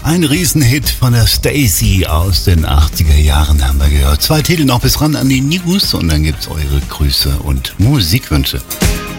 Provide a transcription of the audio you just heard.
Ein Riesenhit von der Stacey aus den 80er Jahren haben wir gehört. 2 Titel noch bis ran an die News und dann gibt's eure Grüße und Musikwünsche.